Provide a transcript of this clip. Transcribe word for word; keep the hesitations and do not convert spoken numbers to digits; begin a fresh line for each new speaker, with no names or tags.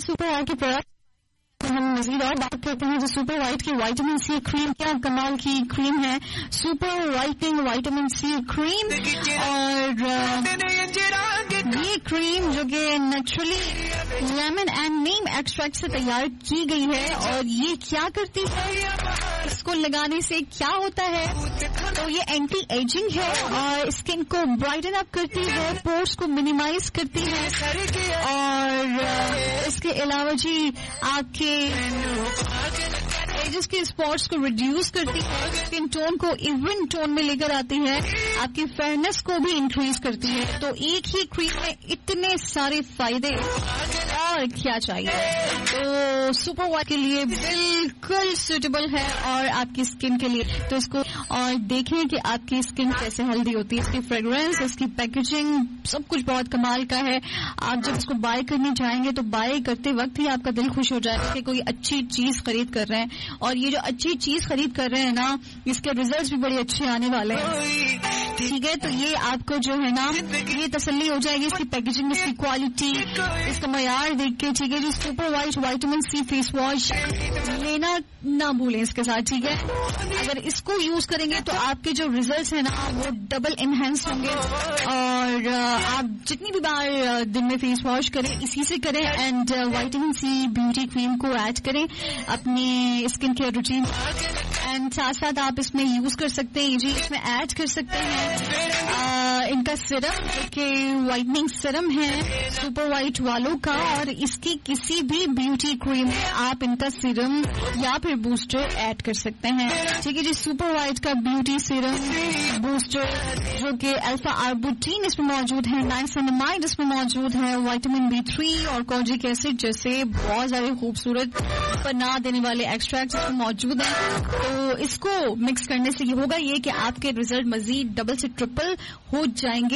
Super white के product हम मजीद और बात करते हैं। जो सुपर वाइट की विटामिन सी क्रीम, क्या कमाल की क्रीम है, super whitening vitamin C cream. और ये क्रीम जो कि naturally lemon and Neem extract से तैयार की गई है। और ये क्या करती है, इसको लगाने से क्या होता है, तो ये एंटी एजिंग है और स्किन को ब्राइटन अप करती है, पोर्स को मिनिमाइज करती है। और इसके अलावा जी आपके एजेस के स्पॉट्स को रिड्यूस करती है, स्किन टोन को इवन टोन में लेकर आती है, आपकी फेयरनेस को भी इंक्रीज करती है। तो एक ही क्रीम में इतने सारे फायदे, और क्या चाहिए। तो सुपर वाइट के लिए बिल्कुल सूटेबल है और आपकी स्किन के लिए। तो इसको और देखें कि आपकी स्किन कैसे हेल्दी होती है। इसकी फ्रेग्रेंस, इसकी पैकेजिंग, सब कुछ बहुत कमाल का है। आप जब इसको बाय करने जाएंगे तो बाय करते वक्त ही आपका दिल खुश हो जाएगा कि कोई अच्छी चीज खरीद कर रहे हैं। और ये जो अच्छी चीज खरीद कर रहे हैं ना, इसके रिजल्ट्स भी बड़े अच्छे आने वाले हैं। ठीक है, तो ये आपको जो है ना, ये तसल्ली हो जाएगी इसकी पैकेजिंग, इसकी क्वालिटी, इसका मयार देख के। ठीक है जी, super white vitamin C face wash लेना ना भूलें इसके साथ। ठीक है, अगर इसको यूज करेंगे तो आपके जो रिजल्ट्स है ना वो डबल एनहेंस होंगे। और आप जितनी भी बार दिन में फेस वॉश करें इसी से करें, and vitamin C beauty cream को ऐड करें अपनी स्किन केयर रूटीन। एंड साथ साथ आप इसमें यूज कर सकते हैं जी, इसमें ऐड कर सकते हैं आ, इनका सिरम, जो कि वाइटनिंग सिरम है सुपर वाइट वालों का। और इसकी किसी भी ब्यूटी क्रीम में आप इनका सिरम या फिर बूस्टर ऐड कर सकते हैं। ठीक है जी, सुपर वाइट का ब्यूटी सिरम बूस्टर जो कि अल्फा आर्बुटीन इसमें मौजूद है, नाइसिनामाइड इसमें मौजूद है, विटामिन बी थ्री और कोजिक एसिड जैसे बहुत सारे खूबसूरत पनाह देने वाले एक्सट्रैक्ट इसमें मौजूद हैं। तो इसको मिक्स करने से ये होगा ये कि आपके रिजल्ट मजीद डबल से ट्रिपल हो जाएंगे।